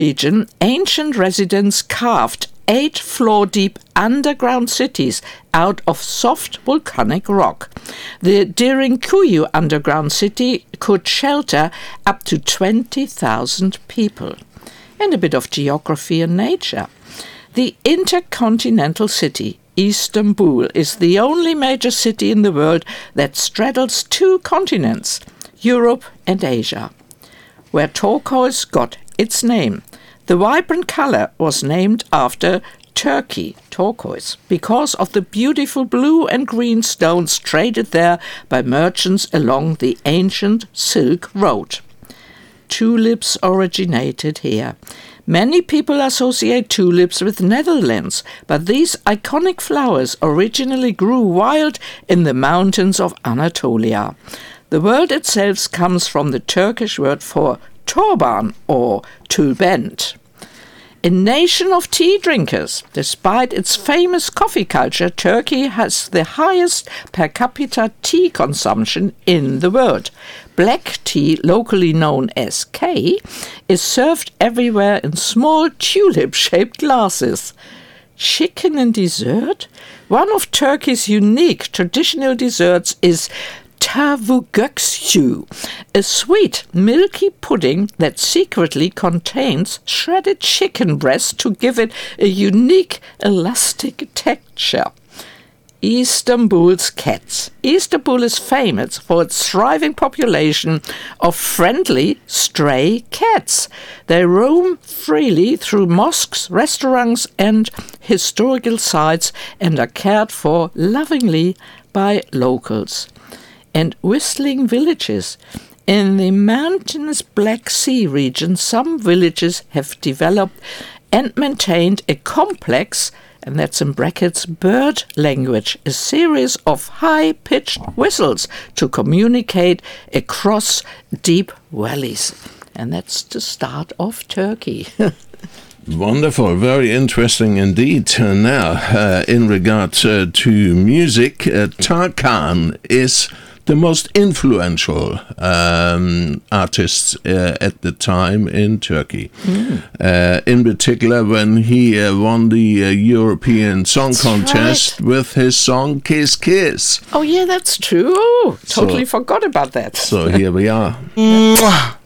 region, ancient residents carved 8-floor-deep underground cities out of soft volcanic rock. The Derinkuyu underground city could shelter up to 20,000 people. And a bit of geography and nature. The intercontinental city, Istanbul, is the only major city in the world that straddles 2 continents, Europe and Asia, where turquoise got its name. The vibrant color was named after Turkey, turquoise, because of the beautiful blue and green stones traded there by merchants along the ancient Silk Road. Tulips originated here. Many people associate tulips with Netherlands, but these iconic flowers originally grew wild in the mountains of Anatolia. The word itself comes from the Turkish word for turban or tulbent. A nation of tea drinkers, despite its famous coffee culture, Turkey has the highest per capita tea consumption in the world. Black tea, locally known as K, is served everywhere in small tulip-shaped glasses. Chicken and dessert? One of Turkey's unique traditional desserts is tavuk göksu, a sweet, milky pudding that secretly contains shredded chicken breast to give it a unique, elastic texture. Istanbul's cats. Istanbul is famous for its thriving population of friendly, stray cats. They roam freely through mosques, restaurants, and historical sites and are cared for lovingly by locals. And whistling villages. In the mountainous Black Sea region, some villages have developed and maintained a complex, and that's in brackets, bird language, a series of high-pitched whistles to communicate across deep valleys. And that's the start of Turkey. Wonderful, very interesting indeed. Now, in regard to music, Tarkan is the most influential artists at the time in Turkey. In particular, when he won the European Song Contest with his song Kiss Kiss. Oh, yeah, that's true. Oh, totally forgot about that. So here we are.